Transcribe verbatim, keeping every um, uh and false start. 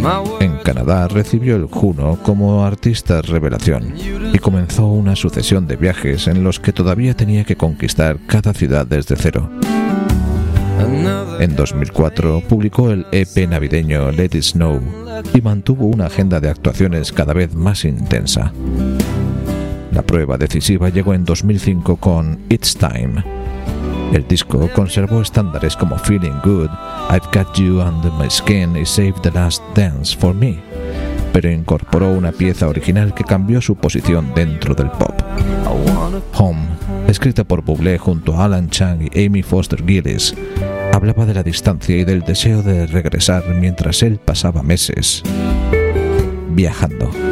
En Canadá recibió el Juno como artista revelación y comenzó una sucesión de viajes en los que todavía tenía que conquistar cada ciudad desde cero. En dos mil cuatro publicó el E P navideño Let It Snow y mantuvo una agenda de actuaciones cada vez más intensa. La prueba decisiva llegó en dos mil cinco con It's Time. El disco conservó estándares como Feeling Good, I've Got You Under My Skin y Save the Last Dance for Me, pero incorporó una pieza original que cambió su posición dentro del pop. Home, escrita por Bublé junto a Alan Chang y Amy Foster Gillis, hablaba de la distancia y del deseo de regresar mientras él pasaba meses viajando.